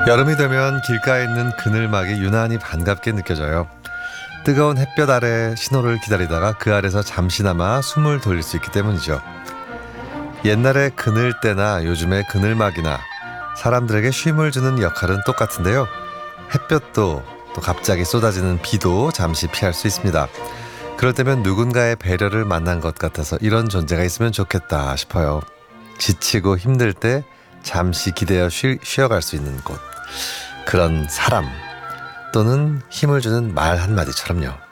여름이 되면 길가에 있는 그늘막이 유난히 반갑게 느껴져요. 뜨거운 햇볕 아래 신호를 기다리다가 그 아래서 잠시나마 숨을 돌릴 수 있기 때문이죠. 옛날에 그늘대나 요즘의 그늘막이나 사람들에게 쉼을 주는 역할은 똑같은데요. 햇볕도 또 갑자기 쏟아지는 비도 잠시 피할 수 있습니다. 그럴 때면 누군가의 배려를 만난 것 같아서 이런 존재가 있으면 좋겠다 싶어요. 지치고 힘들 때 잠시 기대어 쉬어갈 수 있는 곳. 그런 사람 또는 힘을 주는 말 한마디처럼요.